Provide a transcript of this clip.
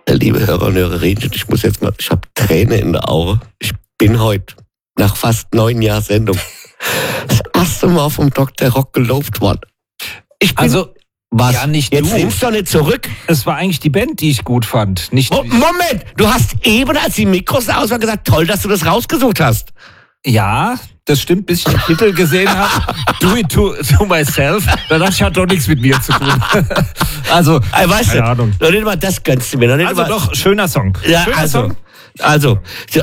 Liebe Hörer und Hörerinnen, ich habe Tränen in der Auge. Ich bin heute nach fast 9 Jahren Sendung das erste Mal vom Dr. Rock gelobt worden. Was? Ja, nicht Jetzt du. nimmst du doch nicht zurück. Es war eigentlich die Band, die ich gut fand. Nicht Moment, du hast eben, als die Mikros aus waren, gesagt, toll, dass du das rausgesucht hast. Ja, das stimmt, bis ich den Titel gesehen habe. Do it to myself. Da dachte ich, hat doch nichts mit mir zu tun. Also, Weißt keine Ahnung. Noch nicht mal das gönnst du mir. Also doch, schöner Song. Ja, schöner Song. Also,